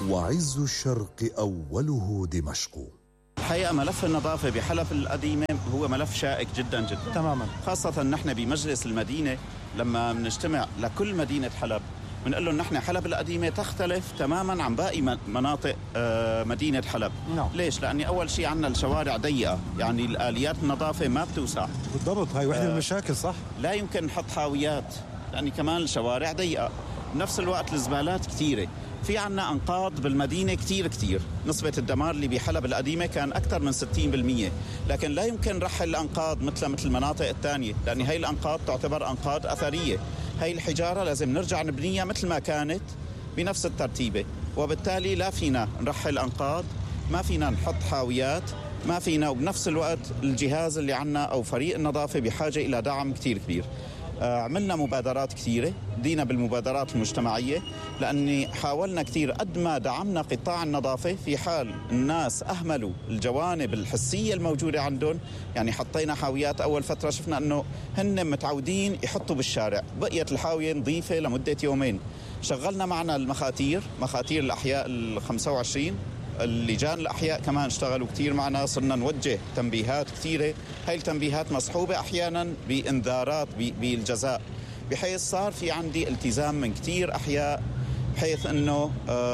وعز الشرق أوله دمشق. الحقيقة ملف النظافة بحلب القديمة هو ملف شائك جدا جدا تماما، خاصة نحن بمجلس المدينة لما بنجتمع لكل مدينة حلب بنقول لهم نحن حلب القديمة تختلف تماما عن باقي مناطق مدينة حلب. ليش؟ لأني أول شيء عندنا الشوارع ضيقة، يعني الآليات النظافة ما بتوسع. بالضبط، هاي واحدة من المشاكل. صح، لا يمكن نحط حاويات لأني كمان الشوارع ضيقة. بنفس الوقت الزبالات كثيرة، في عنا أنقاض بالمدينة كتير. نسبة الدمار اللي بحلب القديمة كان أكثر من 60%، لكن لا يمكن رحل الأنقاض مثل المناطق الثانية، لأن هاي الأنقاض تعتبر أنقاض أثرية. هاي الحجارة لازم نرجع نبنيها مثل ما كانت بنفس الترتيبة، وبالتالي لا فينا نرحل أنقاض، ما فينا نحط حاويات، ما فينا. وبنفس الوقت الجهاز اللي عنا أو فريق النظافة بحاجة إلى دعم كتير كبير. عملنا مبادرات كثيرة، بدينا بالمبادرات المجتمعية، لأني حاولنا كثير قد ما دعمنا قطاع النظافة في حال الناس أهملوا الجوانب الحسية الموجودة عندهم. يعني حطينا حاويات أول فترة، شفنا أنه هن متعودين يحطوا بالشارع، بقيت الحاوية نظيفة لمدة يومين. شغلنا معنا مخاتير الأحياء 25، اللجان الأحياء كمان اشتغلوا كتير معنا، صرنا نوجه تنبيهات كثيرة. هاي التنبيهات مصحوبة أحيانا بإنذارات بالجزاء، بحيث صار في عندي التزام من كتير أحياء، بحيث أنه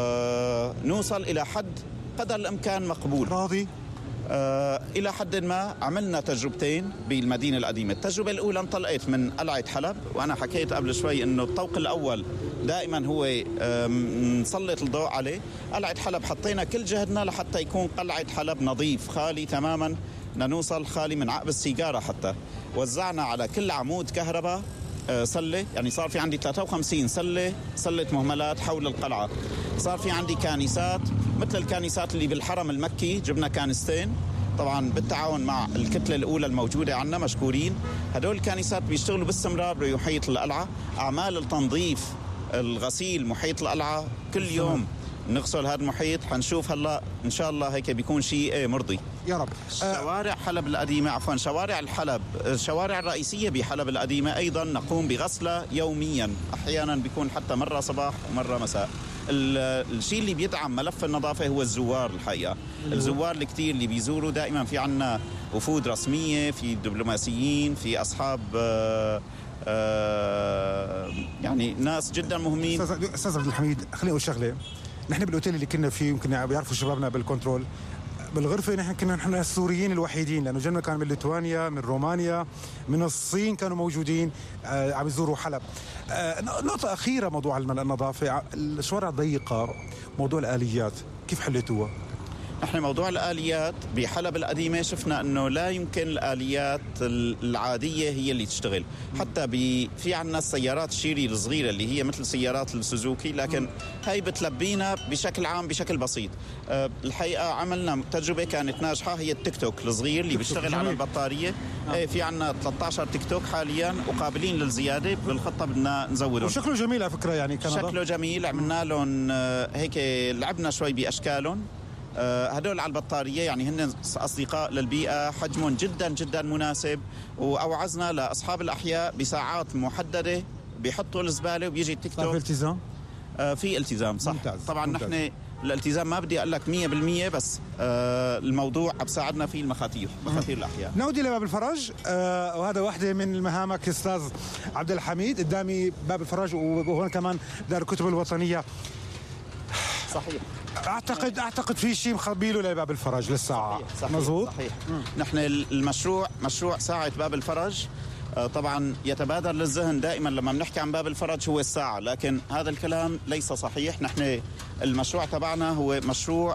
نوصل إلى حد قدر الإمكان مقبول راضي. إلى حد ما عملنا تجربتين بالمدينة القديمة. التجربة الأولى انطلقت من قلعة حلب، وأنا حكيت قبل شوي أنه الطوق الأول دائما هو نسلط الضوء عليه. قلعة حلب حطينا كل جهدنا لحتى يكون قلعة حلب نظيف خالي تماما، نوصل خالي من عقب السيجارة. حتى وزعنا على كل عمود كهرباء سلة، يعني صار في عندي 53 سلة مهملات حول القلعة. صار في عندي كانسات مثل الكانسات اللي بالحرم المكي، جبنا كانستين طبعا بالتعاون مع الكتلة الأولى الموجودة عندنا، مشكورين. هدول الكانسات بيشتغلوا باستمرار بمحيط القلعة، أعمال التنظيف الغسيل محيط القلعة كل يوم نغسل هذا المحيط. حنشوف هلا ان شاء الله هيك بيكون شيء مرضي يا رب. شوارع حلب القديمة، عفوا شوارع الحلب، الشوارع الرئيسية بحلب القديمة أيضا نقوم بغسلها يوميا، أحيانا بيكون حتى مرة صباح ومرة مساء. الشيء اللي بيدعم ملف النظافة هو الزوار. الحقيقة الزوار الكتير اللي بيزوروا، دائما في عنا وفود رسمية، في دبلوماسيين، في أصحاب يعني ناس جدا مهمين. أستاذ عبد الحميد، خليني أقول شغلة. نحن بالأوتيل اللي كنا فيه، يمكن بيعرفوا شبابنا بالكنترول، بالغرفة نحن كنا السوريين الوحيدين، لأنه جنة كان من ليتوانيا، من رومانيا، من الصين كانوا موجودين عم يزوروا حلب. نقطة أخيرة، موضوع النظافة، الشوارع ضيقة، موضوع الآليات كيف حليتوها؟ نحن موضوع الآليات بحلب القديمة شفنا أنه لا يمكن الآليات العادية هي اللي تشتغل. حتى في عنا السيارات الشيري الصغيرة اللي هي مثل سيارات السوزوكي، لكن هاي بتلبينا بشكل عام بشكل بسيط. الحقيقة عملنا تجربة كانت ناجحة، هي التيك توك الصغير اللي بيشتغل على البطارية. في عنا 13 تيك توك حاليا وقابلين للزيادة، بالخطة بدنا نزودهم. وشكله جميل على فكرة، يعني كان شكله جميل. عملنا لهم هيك، لعبنا شوي بأشكالهم. هدول على البطارية، يعني هن أصدقاء للبيئة، حجمهم جدا جدا مناسب. وأوعزنا لأصحاب الأحياء بساعات محددة بيحطوا الزبالة وبيجي التيك توك. في التزام؟ في التزام، صح. ممتاز. طبعا ممتاز. نحن الالتزام ما بدي أقول لك 100%، بس الموضوع بساعدنا فيه مخاتير الأحياء. نودي لباب الفرج، وهذا واحدة من مهامك أستاذ عبد الحميد. قدامي باب الفرج، وهون كمان دار الكتب الوطنية. صحيح. اعتقد في شيء مخبيله لباب الفرج للساعة. صحيح. مزبوط. صحيح. نحن مشروع ساعة باب الفرج طبعا يتبادر للذهن دائما لما بنحكي عن باب الفرج هو الساعة، لكن هذا الكلام ليس صحيح. نحن المشروع تبعنا هو مشروع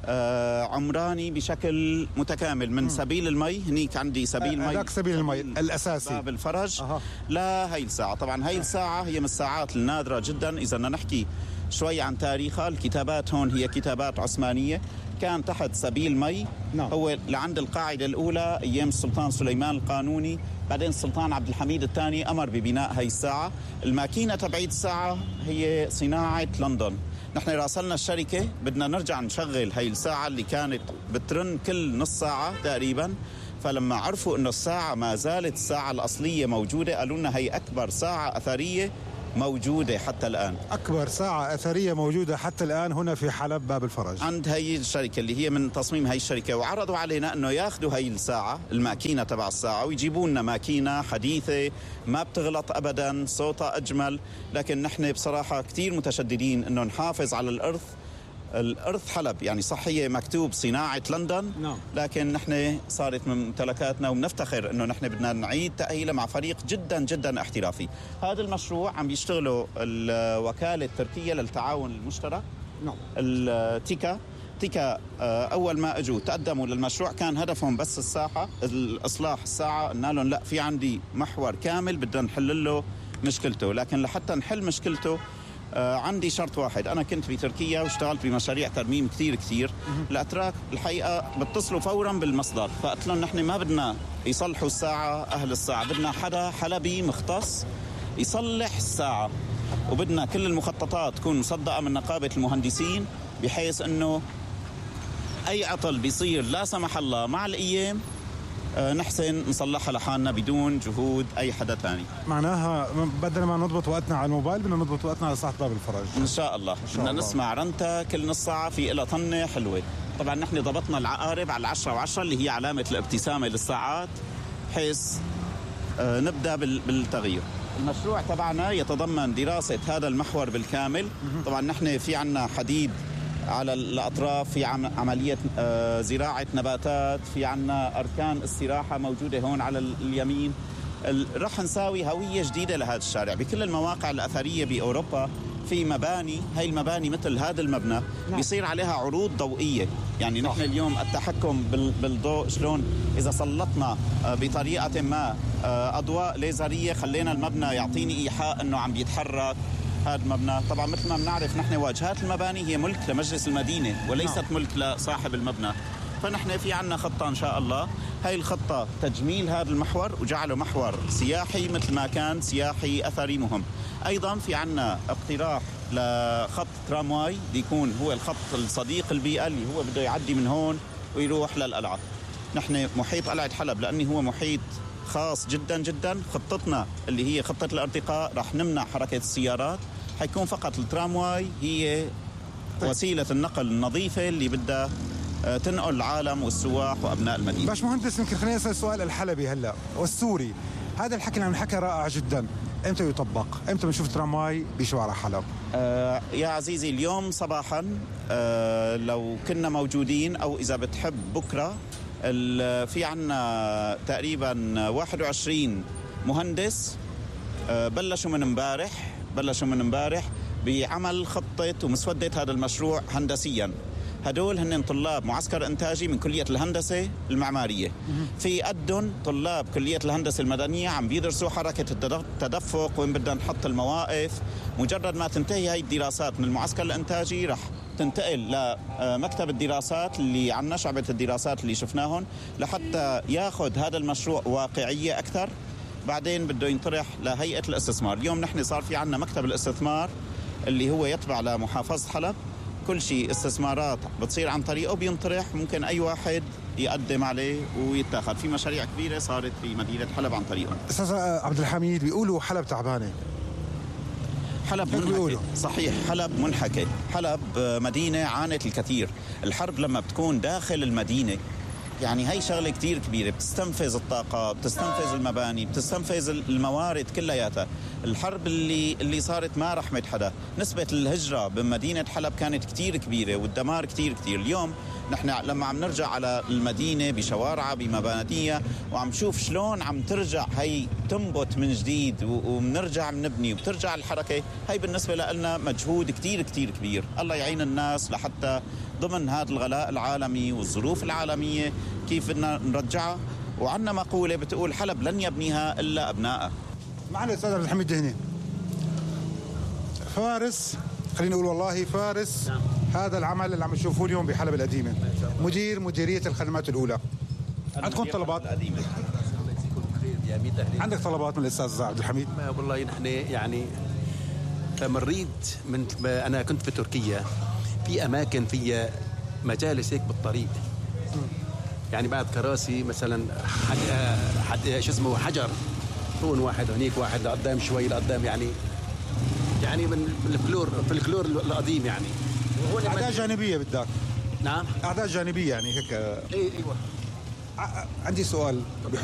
عمراني بشكل متكامل، من سبيل المي. هنيك عندي سبيل مي، هذاك سبيل المي الأساسي باب الفرج. لا، هاي الساعة طبعا هاي الساعة هي من الساعات النادرة جدا. إذا بدنا نحكي شوي عن تاريخها، الكتابات هون هي كتابات عثمانية، كان تحت سبيل مي. هو لعند القاعدة الأولى أيام السلطان سليمان القانوني، بعدين السلطان عبد الحميد الثاني أمر ببناء هاي الساعة. الماكينة تبعيد الساعة هي صناعة لندن. نحن راسلنا الشركة بدنا نرجع نشغل هاي الساعة اللي كانت بترن كل نص ساعة تقريبا. فلما عرفوا إنه الساعة ما زالت الساعة الأصلية موجودة، قالوا لنا هي أكبر ساعة أثرية موجودة حتى الآن. أكبر ساعة أثرية موجودة حتى الآن هنا في حلب باب الفرج عند هي الشركة اللي هي من تصميم هي الشركة، وعرضوا علينا أنه ياخذوا هي الساعة الماكينة تبع الساعة ويجيبوا لنا ماكينة حديثة ما بتغلط أبدا، صوتها أجمل. لكن نحن بصراحة كتير متشددين أنه نحافظ على الأرث حلب، يعني صحية مكتوب صناعة لندن، لكن نحن صارت من ممتلكاتنا وبنفتخر أنه نحن بدنا نعيد تأهيله مع فريق جدا جدا احترافي. هذا المشروع عم بيشتغلوا الوكالة التركية للتعاون المشترك، التيكا. أول ما أجوا تقدموا للمشروع كان هدفهم بس الساحة، الإصلاح الساعة. قلنا لهم لا، في عندي محور كامل بدنا نحل له مشكلته، لكن لحتى نحل مشكلته عندي شرط واحد. أنا كنت بتركيا واشتغلت بمشاريع ترميم كتير. الأتراك الحقيقة بتصلوا فورا بالمصدر، فقلت لهم نحن ما بدنا يصلحوا الساعة أهل الساعة، بدنا حدا حلبي مختص يصلح الساعة، وبدنا كل المخططات تكون مصدقة من نقابة المهندسين، بحيث أنه أي عطل بيصير لا سمح الله مع الأيام نحسن نصلحها لحالنا بدون جهود أي حدا تاني. معناها بدل ما نضبط وقتنا على الموبايل بدنا نضبط وقتنا على ساعة باب الفرج إن شاء الله. بدنا نسمع رنتا كل نص ساعة في إلها طنة حلوة. طبعا نحن ضبطنا العقارب على 10 اللي هي علامة الابتسامة للساعات، بحيث نبدأ بالتغيير. المشروع تبعنا يتضمن دراسة هذا المحور بالكامل. طبعا نحن في عنا حديد على الأطراف، في عملية زراعة نباتات، في عنا أركان استراحة موجودة هون على اليمين. رح نساوي هوية جديدة لهذا الشارع. بكل المواقع الأثرية بأوروبا في مباني، هاي المباني مثل هذا المبنى بيصير عليها عروض ضوئية. يعني نحن اليوم التحكم بالضوء شلون، إذا سلطنا بطريقة ما أضواء ليزرية خلينا المبنى يعطيني إيحاء أنه عم بيتحرك هذا المبنى. طبعا مثل ما بنعرف نحن واجهات المباني هي ملك لمجلس المدينة وليست ملك لصاحب المبنى، فنحن في عنا خطة إن شاء الله. هاي الخطة تجميل هذا المحور وجعله محور سياحي مثل ما كان سياحي أثري مهم. أيضا في عنا اقتراح لخط ترامواي يكون هو الخط الصديق البيئة، اللي هو بده يعدي من هون ويروح للقلعة. نحن محيط قلعة حلب لأنه هو محيط خاص جدا جدا. خطتنا اللي هي خطة الارتقاء راح نمنع حركة السيارات، حيكون فقط الترامواي هي وسيلة النقل النظيفة اللي بدها تنقل العالم والسواح وأبناء المدينة. باش مهندس، يمكن خلينا نسأل سؤال الحلبي هلا والسوري. هذا الحكي اللي عم نحكي رائع جدا، امتى يطبق؟ امتى بنشوف ترامواي بشوارع حلب؟ يا عزيزي اليوم صباحا لو كنا موجودين، او اذا بتحب بكره، في عنا تقريبا 21 مهندس بلشوا من امبارح بعمل خطة ومسودة هذا المشروع هندسيا. هدول هن طلاب معسكر إنتاجي من كلية الهندسة المعمارية. في قدن طلاب كلية الهندسة المدنية عم بيدرسوا حركة التدفق، وين بدنا نحط المواقف. مجرد ما تنتهي هاي الدراسات من المعسكر الإنتاجي رح تنتقل لمكتب الدراسات اللي عنا، شعبة الدراسات اللي شفناهم، لحتى ياخذ هذا المشروع واقعية أكثر. بعدين بده ينطرح لهيئة الاستثمار. اليوم نحن صار في عنا مكتب الاستثمار اللي هو يتبع لمحافظة حلب. كل شيء استثمارات بتصير عن طريقه، بينطرح، ممكن أي واحد يقدم عليه ويتاخذ. في مشاريع كبيرة صارت في مدينة حلب عن طريقه. أستاذ عبد الحميد، بيقولوا حلب تعبانة. حلب منحكة، صحيح، حلب منحكة. حلب مدينة عانت الكثير. الحرب لما بتكون داخل المدينة يعني هاي شغلة كتير كبيرة، بتستنفذ الطاقة، بتستنفذ المباني، بتستنفذ الموارد كلياتها. الحرب اللي صارت ما رحمت حدا. نسبة الهجرة بمدينة حلب كانت كتير كبيرة والدمار كتير. اليوم نحن لما عم نرجع على المدينة بشوارعها بمبانيها وعم شوف شلون عم ترجع هي تنبت من جديد وبنرجع نبني وبترجع الحركة، هي بالنسبة لنا مجهود كتير كبير. الله يعين الناس لحتى ضمن هذا الغلاء العالمي والظروف العالمية كيف بدنا نرجعها. وعندنا مقولة بتقول حلب لن يبنيها إلا أبنائها. معنا الأستاذ عبد الحميد دهني، فارس، خلينا نقول والله فارس هذا العمل اللي عم تشوفوه اليوم بحلب القديمة، مديرية الخدمات الأولى. عندكم طلبات؟ عندك طلبات من الأستاذ عبد الحميد؟ والله نحن يعني مريد أنا كنت في تركيا، في أماكن فيها مجالس هيك بالطريق، يعني بعد كراسي مثلا حد شو اسمه حجر، هون واحد هنيك واحد لقدام شوي لقدام، يعني يعني من الفلكلور القديم يعني. أعداء جانبية بدك؟ نعم، أعداء جانبية يعني هيك. ايوه. عندي سؤال